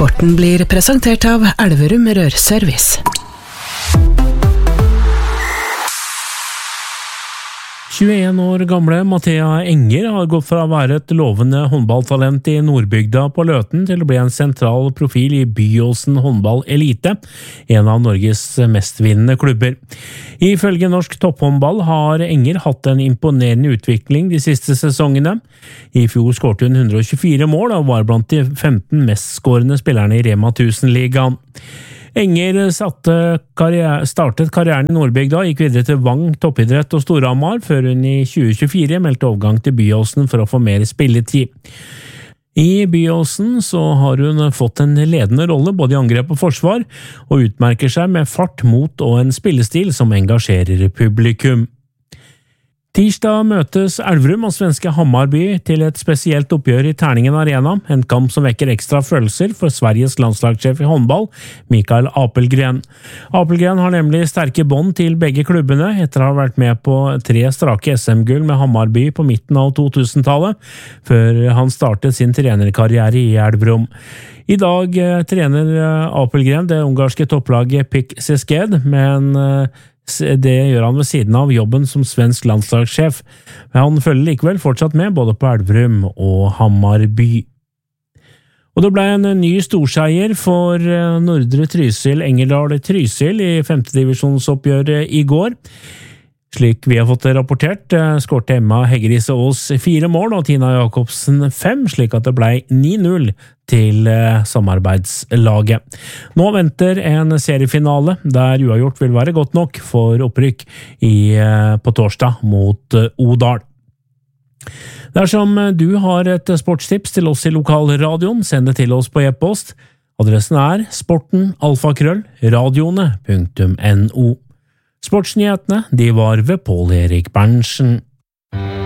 Sporten blir presentert av Elverum Rørservice. 21 år gamle Mathea Enger har gått fra å være et lovende håndballtalent i Nordbygda på Løten til å bli en sentral profil i Byåsen håndball elite, en av Norges mestvinnende klubber. Ifølge norsk topphåndball har Enger hatt en imponerende utvikling de siste sesongene. I fjor skårte hun 124 mål og var blant de 15 mest skårende spillerne i Rema 1000-ligaen. Enger startet karrieren i Nordbygda, gikk videre til Vang, toppidrett og Storhamar, før hun i 2024 meldte overgang til Byåsen for å få mer spilletid. I Byåsen så har hun fått en ledende rolle både i angrep og forsvar, og utmerker seg med fart, mot og en spillestil som engasjerer publikum. Tirsdag møtes Elverum og svenske Hammarby til et spesielt oppgjør i Terningen Arena, en kamp som vekker ekstra følelser for Sveriges landslagssjef i håndball, Mikael Apelgren. Apelgren har nemlig sterke bånd til begge klubbene etter å ha vært med på 3 strake SM-gull med Hammarby på midten av 2000-tallet, før han startet sin trenerkarriere i Elverum. I dag trener Apelgren det ungarske topplaget PIK Szeged, men det gjør han ved siden av jobben som svensk landslagssjef. Han følger likevel fortsatt med både på Elverum og Hammarby. Og det ble en ny storseier for Nordre Trysil Engerdal Trysil i 5. divisjonsoppgjøret i går. Slik vi har fått rapportert, skårte Emma Heggerise Aas 4 mål og Tina Jakobsen 5, slik at det ble 9-0 til samarbeidslaget. Nå venter en seriefinale der uavgjort vil være godt nok for opprykk på torsdag mot Odal. Dersom du har et sportstips til oss i lokalradioen, send det til oss på e-post. Adressen er sporten@radioene.no. Sportsnyhetene, de var ved Pål Erik Berntsen.